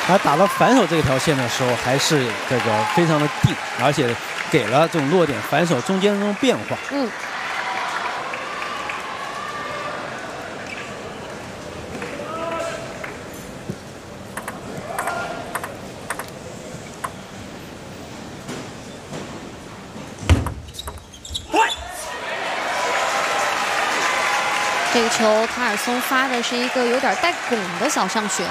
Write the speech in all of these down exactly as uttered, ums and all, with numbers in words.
他打到反手这条线的时候，还是这个非常的定，而且给了这种落点反手中间的这种变化。 嗯。 这个球，卡尔松发的是一个有点带拱的小上旋。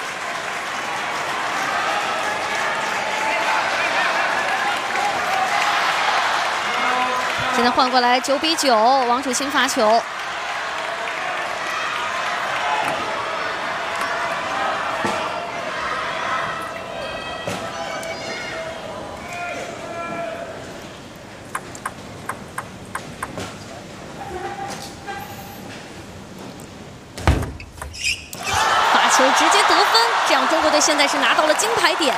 现在换过来，九比九，王楚钦发球。球直接得分，这样中国队现在是拿到了金牌点。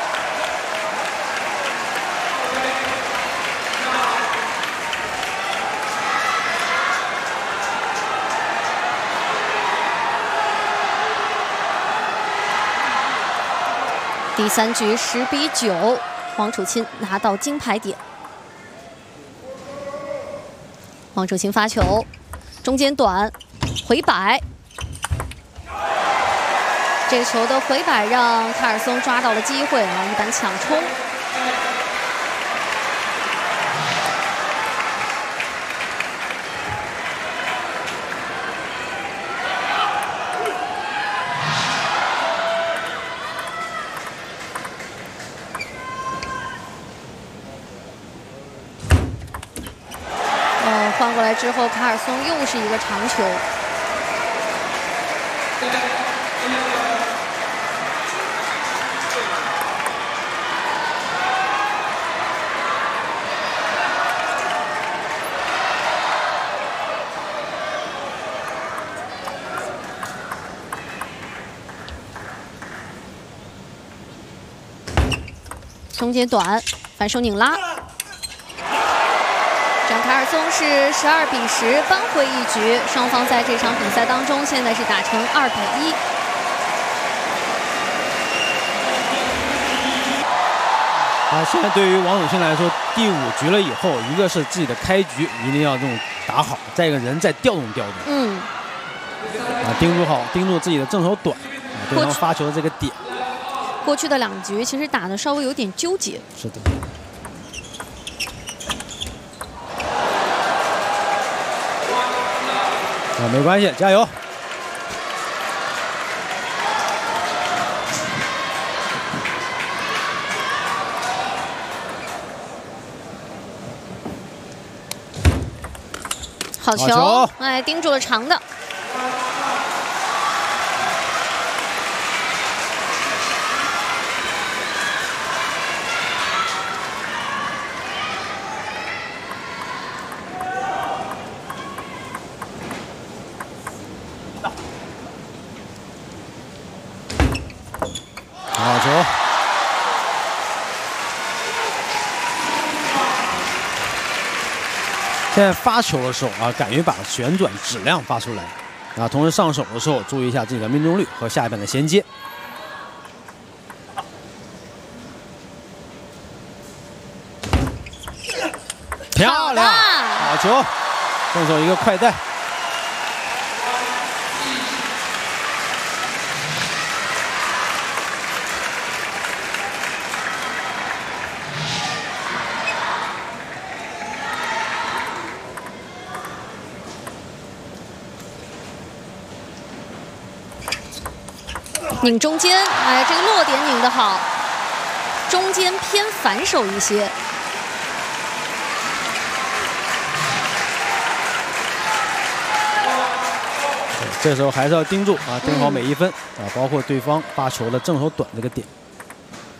第三局十比九，王楚钦拿到金牌点。王楚钦发球，中间短，回摆。 这个球的回摆让卡尔松抓到了机会啊，一板抢冲。哦，换过来之后，卡尔松又是一个长球。 中间短，反手拧拉，这样卡尔松是十二比十扳回一局。双方在这场比赛当中，现在是打成二比一。 啊，现在对于王楚钦来说，第五局了以后，一个是自己的开局一定要这种打好，再一个人再调动调动。嗯。啊，盯住好，盯住自己的正手短，啊，对方发球的这个点。 过去的两局其实打的稍微有点纠结。 是的。啊，没关系，加油！ 好球！好球哎，盯住了长的。 好球！现在发球的时候啊，敢于把旋转质量发出来啊，同时上手的时候注意一下自己的命中率和下一板的衔接。漂亮，好球！正手一个快带。 拧中间，哎，这个落点拧得好，中间偏反手一些。 这时候还是要盯住啊，盯好每一分啊，包括对方发球的正手短这个点。